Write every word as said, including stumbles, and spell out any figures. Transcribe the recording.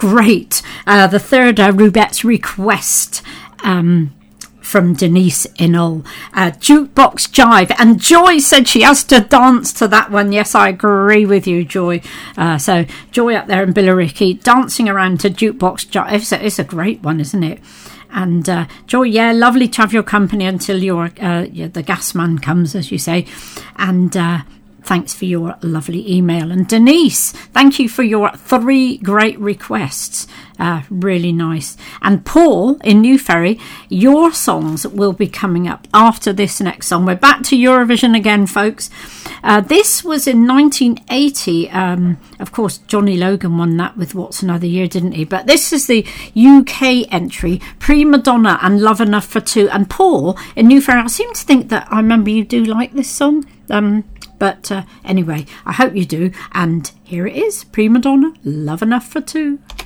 great. Uh, the third uh, Rubet's Request um, from Denise Innell. Uh, Jukebox Jive. And Joy said she has to dance to that one. Yes, I agree with you, Joy. Uh, so Joy up there in Billericay dancing around to Jukebox Jive. It's a, it's a great one, isn't it? And uh, Joy, yeah, lovely to have your company until your uh, the gas man comes, as you say. And uh, thanks for your lovely email. And Denise, thank you for your three great requests. Uh, really nice. And Paul in New Ferry, your songs will be coming up after this next song. We're back to Eurovision again, folks. Uh, this was in nineteen eighty. Um, of course, Johnny Logan won that with What's Another Year, didn't he? But this is the U K entry, Prima Donna and Love Enough for Two. And Paul in New Ferry, I seem to think that I remember you do like this song. Um, but uh, anyway, I hope you do. And here it is, Prima Donna, Love Enough for Two.